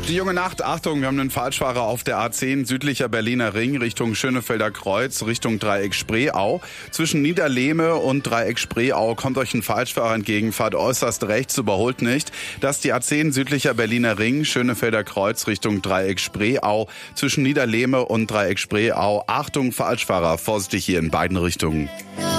Die junge Nacht, Achtung, wir haben einen Falschfahrer auf der A10, südlicher Berliner Ring, Richtung Schönefelder Kreuz, Richtung Dreieck Spreeau. Zwischen Niederlehme und Dreieck Spreeau kommt euch ein Falschfahrer entgegen, fahrt äußerst rechts, überholt nicht. Das ist die A10, südlicher Berliner Ring, Schönefelder Kreuz, Richtung Dreieck Spreeau. Zwischen Niederlehme und Dreieck Spreeau, Achtung, Falschfahrer, vorsichtig hier in beiden Richtungen.